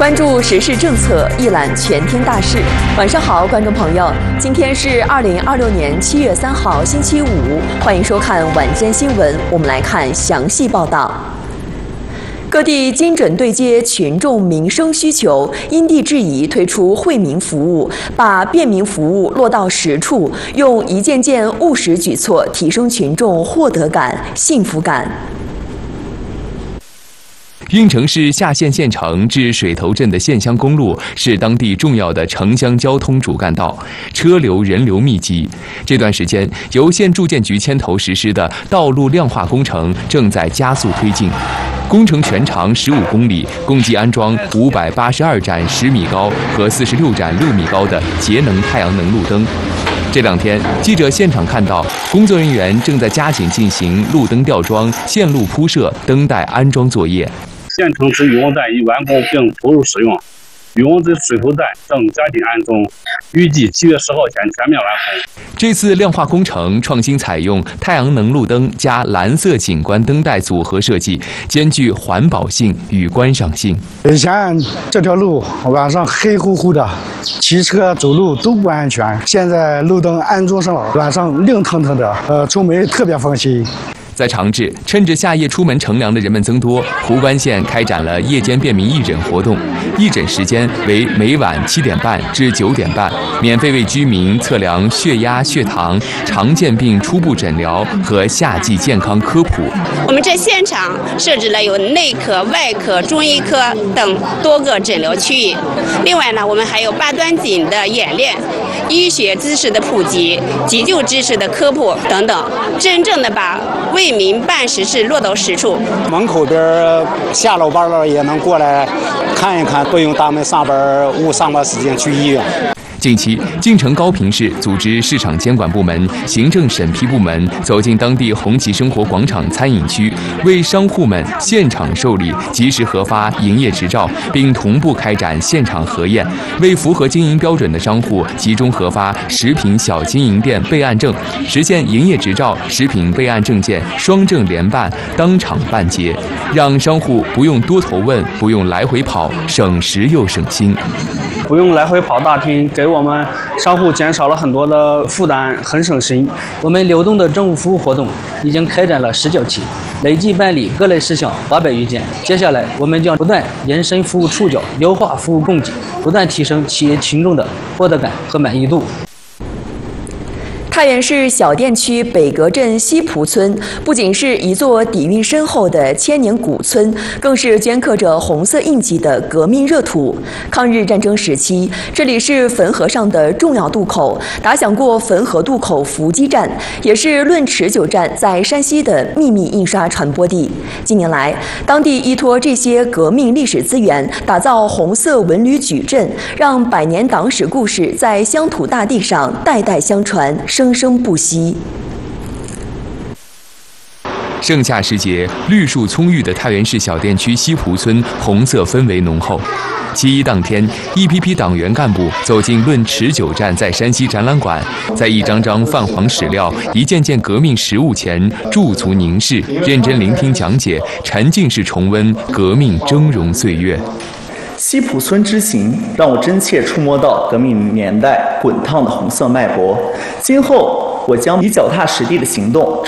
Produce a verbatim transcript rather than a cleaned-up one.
关注时事政策，一览全天大事。晚上好，观众朋友，今天是二零二六年七月三号，星期五，欢迎收看晚间新闻。我们来看详细报道。各地精准对接群众民生需求，因地制宜推出惠民服务，把便民服务落到实处，用一件件务实举措提升群众获得感、幸福感。 运城市下县县城至水头镇的县乡公路是当地重要的城乡交通主干道，车流人流密集。这段时间，由县住建局牵头实施的道路亮化工程正在加速推进。工程全长十五公里，共计安装五百八十二盏十米高和四十六盏六米高的节能太阳能路灯。这两天，记者现场看到，工作人员正在加紧进行路灯吊装、线路铺设、灯带安装作业。 县城市运营站已完工并投入使用，运营至水头站正加紧安装，预计七月十号前全面完工。 这次亮化工程创新采用太阳能路灯加蓝色景观灯带组合设计，兼具环保性与观赏性。 以前这条路晚上黑乎乎的，骑车走路都不安全，现在路灯安装上了，晚上亮腾腾的，呃，出门特别放心。 在长治，趁着夏夜出门乘凉的人们增多，湖关县开展了夜间便民义诊活动。义诊时间为每晚七点半至九点半，免费为居民测量血压、血糖、常见病初步诊疗和夏季健康科普。 我们这现场设置了有内科、外科、中医科等多个诊疗区域。另外呢，我们还有八段锦的演练、医学知识的普及、急救知识的科普等等，真正的把为民办实事落到实处。 门口边下了班了也能过来看一看，不用大门上班误上班时间去医院。 近期，晋城高平市组织市场监管部门、行政审批部门走进当地红旗生活广场餐饮区，为商户们现场受理、及时核发营业执照，并同步开展现场核验，为符合经营标准的商户集中核发食品小经营店备案证，实现营业执照、食品备案证件双证联办，当场办结，让商户不用多头问，不用来回跑，省时又省心。 不用来回跑大厅，给我们商户减少了很多的负担，很省心。 我们流动的政务服务活动已经开展了十九期，累计办理各类事项八百余件。接下来，我们将不断延伸服务触角，优化服务供给，不断提升企业群众的获得感和满意度。 太原市小店区北阁镇西蒲村不仅是一座底蕴深厚的千年古村，更是镌刻着红色印记的革命热土。抗日战争时期，这里是汾河上的重要渡口，打响过汾河渡口伏击战，也是论持久战在山西的秘密印刷传播地。近年来，当地依托这些革命历史资源，打造红色文旅矩阵，让百年党史故事在乡土大地上代代相传，生生不息。 盛夏时节，绿树葱郁的太原市小店区西蒲村红色氛围浓厚。七一当天，一批批党员干部走进论持久战在山西展览馆，在一张张泛黄史料、一件件革命实物前驻足凝视，认真聆听讲解，沉浸式重温革命峥嵘岁月。 西蒲村之行让我真切触摸到革命年代滚烫的红色脉搏。今后，我将以脚踏实地的行动